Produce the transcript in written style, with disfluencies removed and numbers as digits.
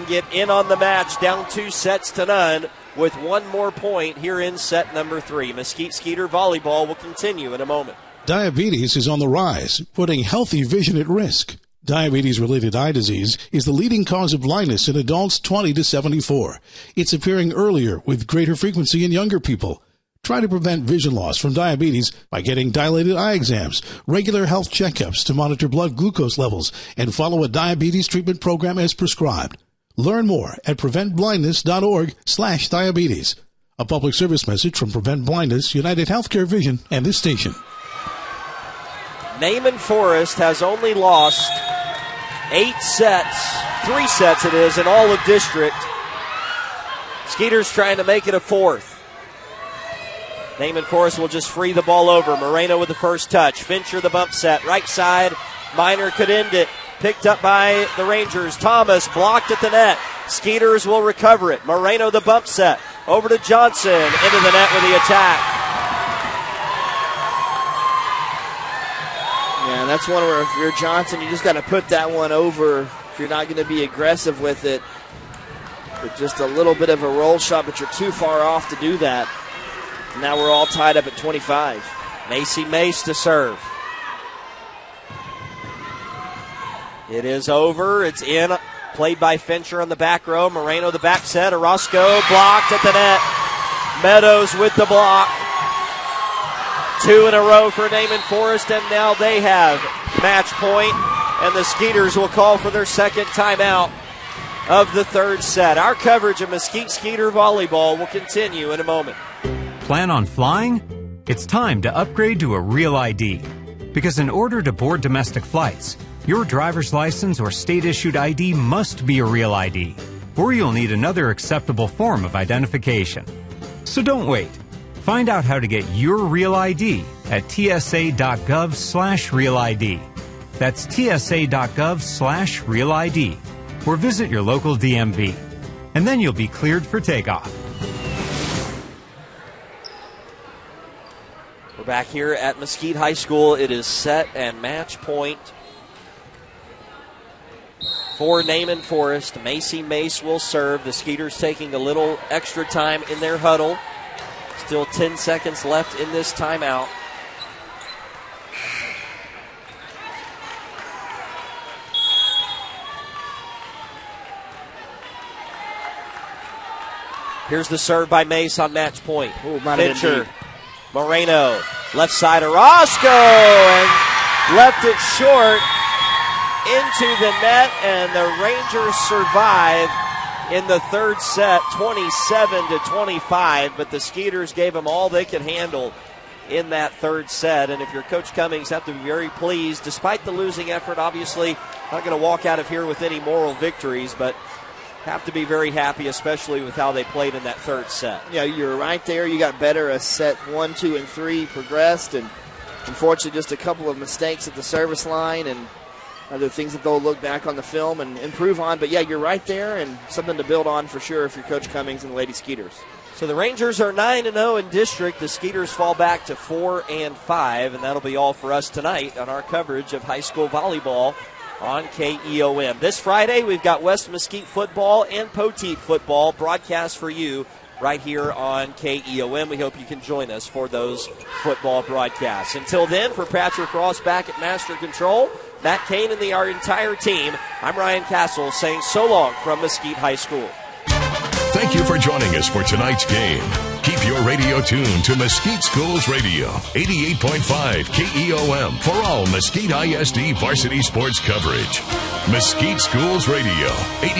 get in on the match, down 2-0 with one more point here in set number 3. Mesquite Skeeter volleyball will continue in a moment. Diabetes is on the rise, putting healthy vision at risk. Diabetes-related eye disease is the leading cause of blindness in adults 20 to 74. It's appearing earlier with greater frequency in younger people. Try to prevent vision loss from diabetes by getting dilated eye exams, regular health checkups to monitor blood glucose levels, and follow a diabetes treatment program as prescribed. Learn more at preventblindness.org/diabetes. A public service message from Prevent Blindness, United Healthcare Vision, and this station. Naaman Forest has only lost 3 sets it is, in all of district. Skeeter's trying to make it a 4th. Naaman Forest will just free the ball over. Moreno with the first touch. Fincher the bump set. Right side. Minor could end it. Picked up by the Rangers. Thomas blocked at the net. Skeeters will recover it. Moreno the bump set. Over to Johnson. Into the net with the attack. Yeah, that's one where if you're Johnson, you just got to put that one over if you're not going to be aggressive with it. With just a little bit of a roll shot, but you're too far off to do that. And now we're all tied up at 25. Macy Mace to serve. It is over. It's in. Played by Fincher on the back row. Moreno the back set. Orozco blocked at the net. Meadows with the block. 2 in a row for Naaman Forest, and now they have match point, and the Skeeters will call for their second timeout of the 3rd set. Our coverage of Mesquite Skeeter volleyball will continue in a moment. Plan on flying? It's time to upgrade to a Real ID. Because in order to board domestic flights, your driver's license or state-issued ID must be a Real ID, or you'll need another acceptable form of identification. So don't wait. Find out how to get your Real ID at tsa.gov/Real ID. That's tsa.gov/Real ID. Or visit your local DMV. And then you'll be cleared for takeoff. We're back here at Mesquite High School. It is set and match point for Naaman Forest. Macy Mace will serve. The Skeeters taking a little extra time in their huddle. Still 10 seconds left in this timeout. Here's the serve by Mace on match point. Fincher, Moreno, left side Orozco, and left it short into the net, and the Rangers survive in the 3rd set, 27-25, but the Skeeters gave them all they could handle in that 3rd set. And if you're Coach Cummings, have to be very pleased. Despite the losing effort, obviously not going to walk out of here with any moral victories, but have to be very happy, especially with how they played in that 3rd set. Yeah, you're right there. You got better as set 1, 2, and 3 progressed, and unfortunately just a couple of mistakes at the service line and other things that they'll look back on the film and improve on. But, yeah, you're right there and something to build on for sure if you're Coach Cummings and the Lady Skeeters. So the Rangers are 9-0 in district. The Skeeters fall back to 4-5, and that'll be all for us tonight on our coverage of high school volleyball on KEOM. This Friday, we've got West Mesquite football and Poteet football broadcast for you right here on KEOM. We hope you can join us for those football broadcasts. Until then, for Patrick Ross back at Master Control, Matt Kane and our entire team, I'm Ryan Castle saying so long from Mesquite High School. Thank you for joining us for tonight's game. Keep your radio tuned to Mesquite Schools Radio, 88.5 KEOM for all Mesquite ISD varsity sports coverage. Mesquite Schools Radio,